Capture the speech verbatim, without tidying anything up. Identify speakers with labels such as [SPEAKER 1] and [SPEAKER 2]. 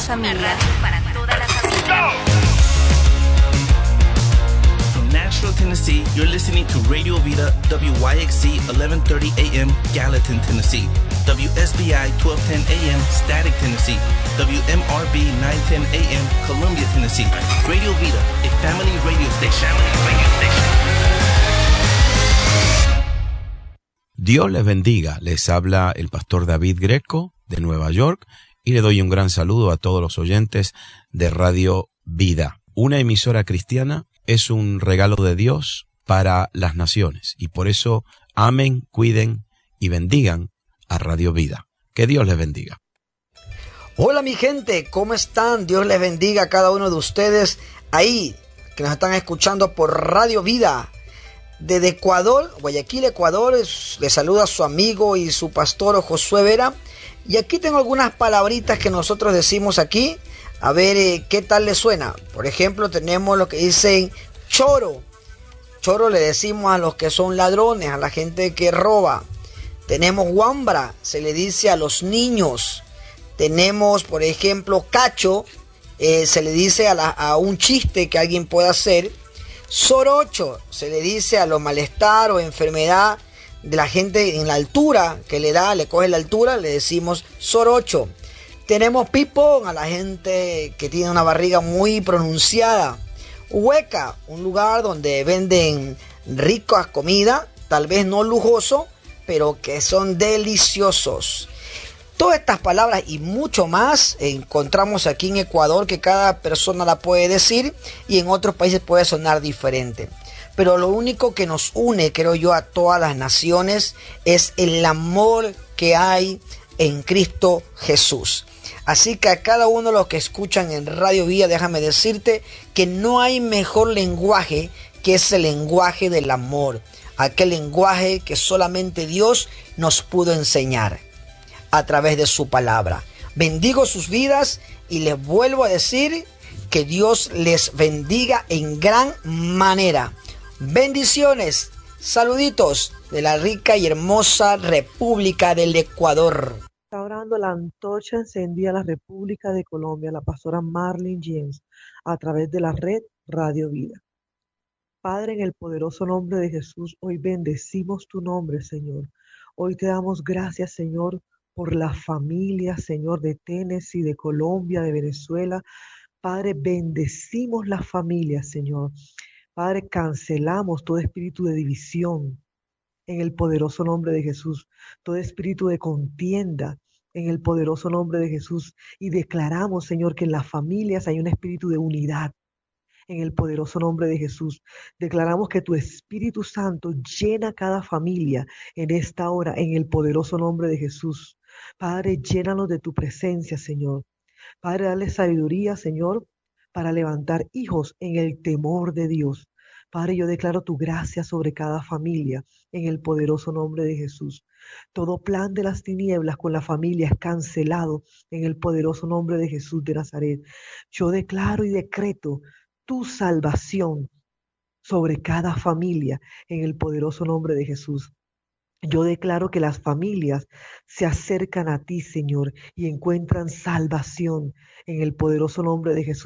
[SPEAKER 1] familia.
[SPEAKER 2] Para toda la familia.
[SPEAKER 3] From Nashville, Tennessee, you're listening to Radio Vida W Y X C eleven thirty A M Gallatin, Tennessee, W S B I twelve ten A M Static, Tennessee, W M R B nine ten A M Columbia, Tennessee. Radio Vida, a family radio station. Family radio station.
[SPEAKER 4] Dios les bendiga. Les habla el pastor David Greco de Nueva York y le doy un gran saludo a todos los oyentes de Radio Vida. Una emisora cristiana es un regalo de Dios para las naciones y por eso amen, cuiden y bendigan a Radio Vida. Que Dios les bendiga.
[SPEAKER 5] Hola mi gente, ¿cómo están? Dios les bendiga a cada uno de ustedes ahí que nos están escuchando por Radio Vida. Desde Ecuador, Guayaquil, Ecuador, les saluda su amigo y su pastor Josué Vera. Y aquí tengo algunas palabritas que nosotros decimos aquí. A ver eh, qué tal les suena. Por ejemplo, tenemos lo que dicen choro. Choro le decimos a los que son ladrones, a la gente que roba. Tenemos guambra, se le dice a los niños. Tenemos, por ejemplo, cacho, eh, se le dice a, la, a un chiste que alguien pueda hacer. Sorocho, se le dice a lo malestar o enfermedad de la gente en la altura, que le da, le coge la altura, le decimos sorocho. Tenemos pipón, a la gente que tiene una barriga muy pronunciada. Hueca, un lugar donde venden ricas comidas, tal vez no lujoso, pero que son deliciosos. Todas estas palabras y mucho más encontramos aquí en Ecuador, que cada persona la puede decir y en otros países puede sonar diferente. Pero lo único que nos une, creo yo, a todas las naciones es el amor que hay en Cristo Jesús. Así que a cada uno de los que escuchan en Radio Vida, déjame decirte que no hay mejor lenguaje que ese lenguaje del amor. Aquel lenguaje que solamente Dios nos pudo enseñar a través de su palabra. Bendigo sus vidas y les vuelvo a decir que Dios les bendiga en gran manera. Bendiciones, saluditos de la rica y hermosa República del Ecuador.
[SPEAKER 6] Está orando la antorcha encendida a la República de Colombia, la pastora Marlene James, a través de la red Radio Vida. Padre, en el poderoso nombre de Jesús, hoy bendecimos tu nombre, Señor. Hoy te damos gracias, Señor, por la familia, Señor, de Tennessee, de Colombia, de Venezuela. Padre, bendecimos las familias, Señor. Padre, cancelamos todo espíritu de división en el poderoso nombre de Jesús, todo espíritu de contienda en el poderoso nombre de Jesús, y declaramos, Señor, que en las familias hay un espíritu de unidad. En el poderoso nombre de Jesús, declaramos que tu Espíritu Santo llena cada familia en esta hora, en el poderoso nombre de Jesús. Padre, llénanos de tu presencia, Señor. Padre, dale sabiduría, Señor, para levantar hijos en el temor de Dios. Padre, yo declaro tu gracia sobre cada familia, en el poderoso nombre de Jesús. Todo plan de las tinieblas con la familia es cancelado en el poderoso nombre de Jesús de Nazaret. Yo declaro y decreto tu salvación sobre cada familia en el poderoso nombre de Jesús. Yo declaro que las familias se acercan a ti, Señor, y encuentran salvación en el poderoso nombre de Jesús.